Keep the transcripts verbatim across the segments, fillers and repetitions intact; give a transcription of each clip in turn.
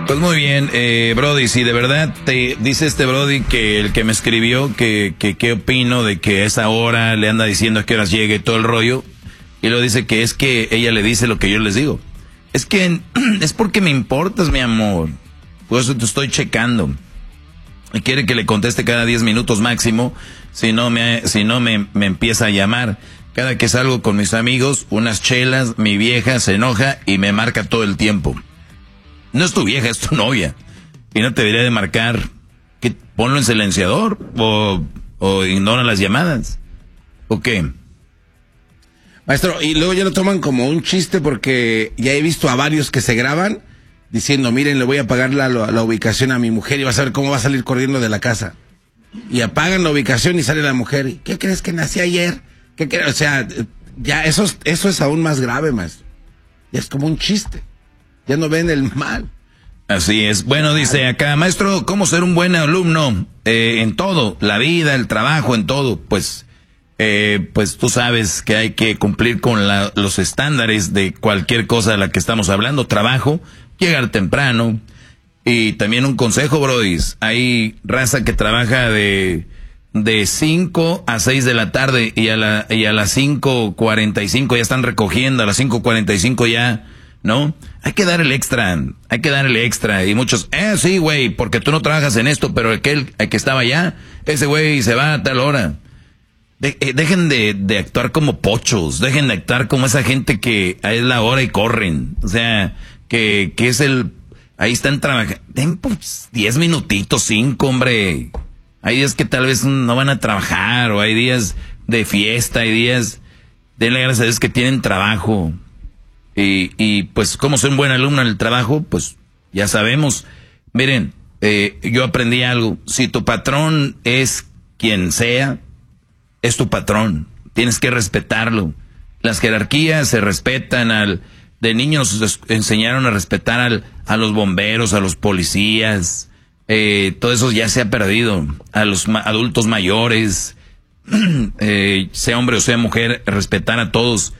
Pues muy bien, eh, Brody, si de verdad te dice este Brody que el que me escribió que que qué opino de que a esa hora le anda diciendo a qué horas llegue todo el rollo, y lo dice que es que ella le dice lo que yo les digo. Es que es porque me importas, mi amor. Por eso te estoy checando. Y quiere que le conteste cada diez minutos máximo, si no me si no me, me empieza a llamar. Cada que salgo con mis amigos, unas chelas, mi vieja se enoja y me marca todo el tiempo. No es tu vieja, es tu novia. Y no te debería de marcar. ¿Qué? Ponlo en silenciador o, o ignora las llamadas. ¿O qué? Maestro, y luego ya lo toman como un chiste porque ya he visto a varios que se graban diciendo, miren, le voy a pagar la, la ubicación a mi mujer y vas a ver cómo va a salir corriendo de la casa. Y apagan la ubicación y sale la mujer. ¿Y qué crees que nací ayer? ¿Qué crees? O sea, ya eso, eso es aún más grave, maestro. Ya es como un chiste. Ya no ven el mal. Así es. Bueno, dice acá, maestro, ¿cómo ser un buen alumno? Eh, en todo, la vida, el trabajo, en todo. Pues, eh, pues tú sabes que hay que cumplir con la, los estándares de cualquier cosa de la que estamos hablando. Trabajo, llegar temprano. Y también un consejo, brodis. Hay raza que trabaja de, de cinco a seis de la tarde y a, la, y a las cinco cuarenta y cinco ya están recogiendo, a las cinco cuarenta y cinco ya... ¿No? Hay que dar el extra, hay que dar el extra. Y muchos, eh, sí, güey, porque tú no trabajas en esto, pero aquel el que estaba allá, ese güey se va a tal hora. De, eh, dejen de, de actuar como pochos, dejen de actuar como esa gente que es la hora y corren. O sea, que, que es el, ahí están trabajando. Den pues diez minutitos, cinco, hombre. Hay días que tal vez no van a trabajar, o hay días de fiesta, hay días, denle gracias a Dios que tienen trabajo. Y, y pues como soy un buen alumno en el trabajo, pues ya sabemos. Miren, eh, yo aprendí algo. Si tu patrón es quien sea, es tu patrón. Tienes que respetarlo. Las jerarquías se respetan. Al de niños nos enseñaron a respetar al, a los bomberos, a los policías. Eh, todo eso ya se ha perdido. A los ma- adultos mayores, eh, sea hombre o sea mujer, respetar a todos.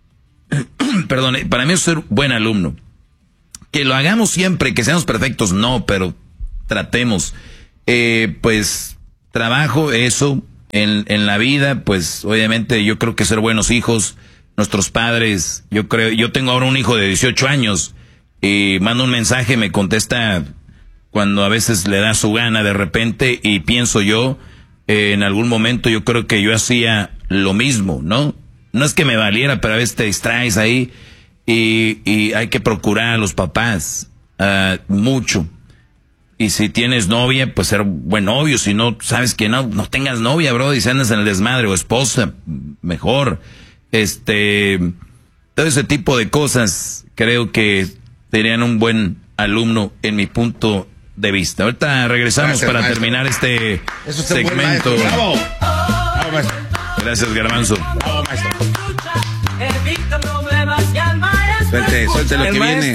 Perdón, para mí es ser buen alumno. Que lo hagamos siempre, que seamos perfectos, no, pero tratemos. Eh, pues, trabajo, eso, en, en la vida, pues, obviamente yo creo que ser buenos hijos, nuestros padres, yo creo, yo tengo ahora un hijo de dieciocho años, y mando un mensaje, me contesta cuando a veces le da su gana de repente, y pienso yo, eh, en algún momento yo creo que yo hacía lo mismo, ¿no? No es que me valiera, pero a veces te distraes ahí y, y hay que procurar a los papás uh, mucho. Y si tienes novia, pues ser buen novio. Si no, sabes que no, no tengas novia, bro, y si andas en el desmadre o esposa, mejor. Este, todo ese tipo de cosas creo que serían un buen alumno en mi punto de vista. Ahorita regresamos Gracias, para maestro. terminar este segmento. ¡Bravo! ¡Bravo, maestro! Gracias, Garbanzo. ¡Bravo, maestro! Suelte, suelte lo que viene.